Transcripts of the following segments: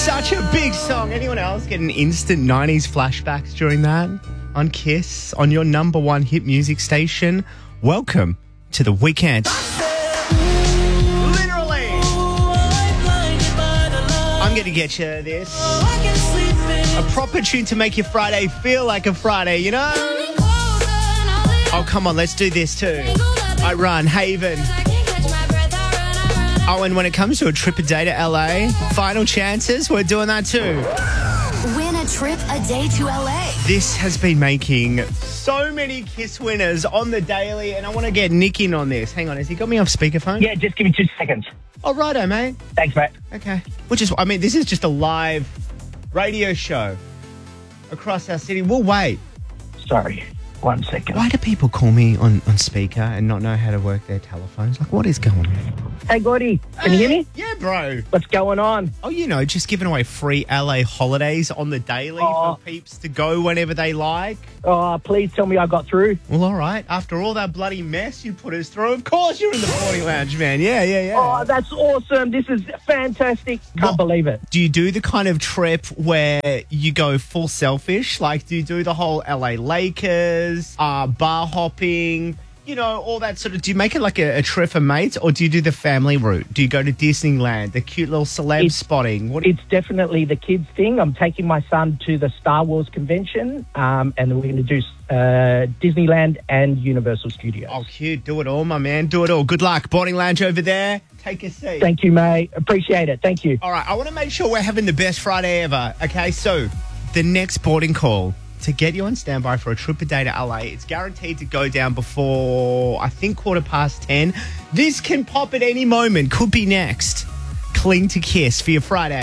Such a big song. Anyone else getting instant 90s flashbacks during that? On Kiss, on your number one hit music station. Welcome to the weekend. Literally. I'm going to get you this. A proper tune to make your Friday feel like a Friday, you know? Oh, come on, let's do this too. I Run, Haven. Oh, and when it comes to a trip a day to LA, Final Chances, we're doing that too. Win a trip a day to LA. This has been making so many Kiss winners on the daily, and I want to get Nick in on this. Hang on, has he got me off speakerphone? Yeah, just give me 2 seconds. Oh, righto, mate. Thanks, mate. Okay. This is just a live radio show across our city. We'll wait. Sorry, 1 second. Why do people call me on speaker and not know how to work their telephones? Like, what is going on? Hey, Gordy, can you hear me? Yeah, bro. What's going on? Oh, just giving away free LA holidays on the daily for peeps to go whenever they like. Oh, please tell me I got through. Well, all right. After all that bloody mess you put us through, of course you're in the boarding lounge, man. Yeah. Oh, that's awesome. This is fantastic. Can't believe it. Do you do the kind of trip where you go full selfish? Like, do you do the whole LA Lakers, bar hopping, all that sort of... Do you make it like a trip for mates, or do you do the family route? Do you go to Disneyland, the cute little celeb spotting? It's definitely the kids thing. I'm taking my son to the Star Wars convention, and then we're going to do Disneyland and Universal Studios. Oh, cute. Do it all, my man. Do it all. Good luck. Boarding lounge over there. Take a seat. Thank you, mate. Appreciate it. Thank you. All right. I want to make sure we're having the best Friday ever. Okay, so the next boarding call to get you on standby for a trip a day to LA, it's guaranteed to go down before, I think, 10:15. This can pop at any moment. Could be next. Cling to Kiss for your Friday.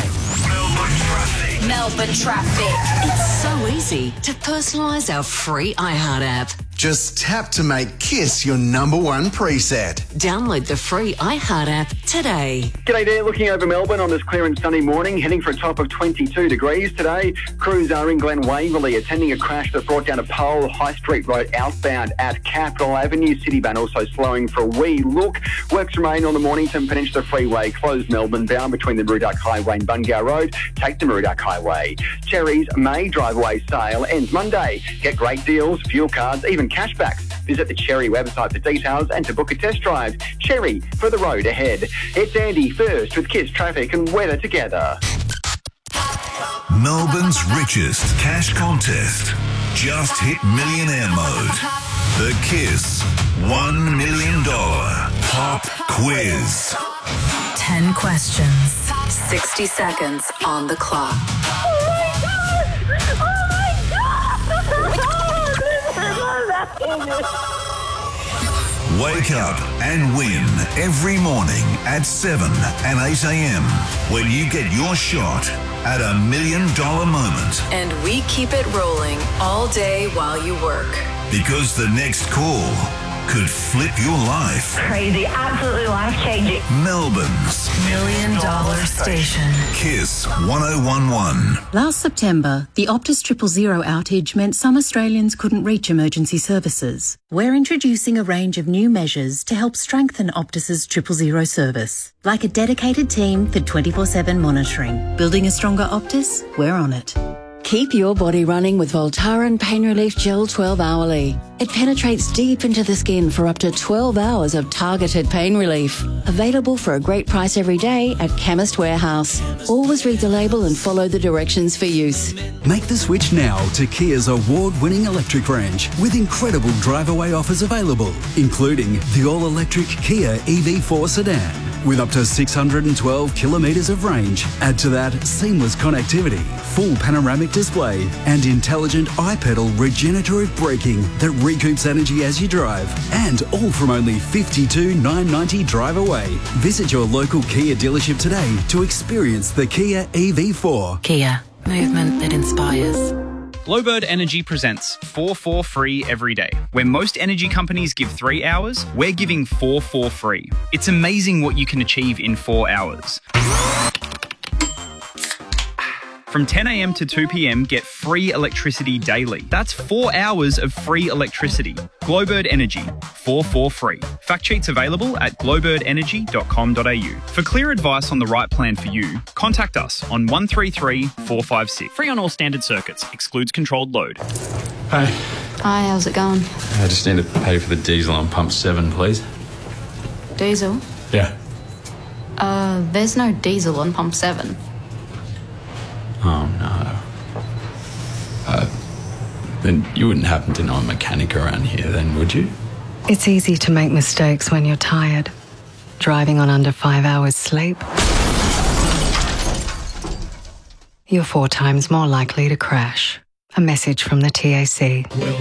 Melbourne traffic. It's so easy to personalise our free iHeart app. Just tap to make Kiss your number one preset. Download the free iHeart app today. G'day there, looking over Melbourne on this clear and sunny morning, heading for a top of 22 degrees today. Crews are in Glen Waverley, attending a crash that brought down a pole, High Street Road outbound at Capital Avenue. Citibank also slowing for a wee look. Works remain on the Mornington Peninsula Freeway, closed Melbourne bound between the Murdoch Highway and Bungar Road. Take the Murdoch Highway. Cherry's May drive-away sale ends Monday. Get great deals, fuel cards, even cashbacks. Visit the Cherry website for details and to book a test drive. Cherry, for the road ahead. It's Andy first with Kiss traffic and weather together. Melbourne's richest cash contest. Just hit millionaire mode. The Kiss $1 million pop quiz. 10 questions, 60 seconds on the clock. Wake up and win every morning at 7 and 8 a.m. when you get your shot at $1 million moment. And we keep it rolling all day while you work. Because the next call could flip your life. Crazy, absolutely life-changing. Melbourne's $1 million station. Kiss 1011. Last September, the Optus 000 outage meant some Australians couldn't reach emergency services. We're introducing a range of new measures to help strengthen Optus's 000 service, like a dedicated team for 24/7 monitoring. Building a stronger Optus? We're on it. Keep your body running with Voltaren Pain Relief Gel 12 hourly. It penetrates deep into the skin for up to 12 hours of targeted pain relief. Available for a great price every day at Chemist Warehouse. Always read the label and follow the directions for use. Make the switch now to Kia's award-winning electric range with incredible drive-away offers available, including the all-electric Kia EV4 sedan with up to 612 kilometres of range. Add to that seamless connectivity, full panoramic display and intelligent iPedal regenerative braking that recoups energy as you drive, and all from only $52,990 drive away. Visit your local Kia dealership today to experience the Kia EV4. Kia, movement that inspires. Glowbird Energy presents 4 for free every day. Where most energy companies give 3 hours, we're giving 4 for free. It's amazing what you can achieve in 4 hours. From 10 a.m. to 2 p.m, get free electricity daily. That's 4 hours of free electricity. Glowbird Energy, 4 free. Fact sheets available at glowbirdenergy.com.au. For clear advice on the right plan for you, contact us on 133 456. Free on all standard circuits. Excludes controlled load. Hi. Hi, how's it going? I just need to pay for the diesel on pump 7, please. Diesel? Yeah. There's no diesel on pump 7. Oh, no. Then you wouldn't happen to know a mechanic around here then, would you? It's easy to make mistakes when you're tired. Driving on under 5 hours sleep. You're 4 times more likely to crash. A message from the TAC.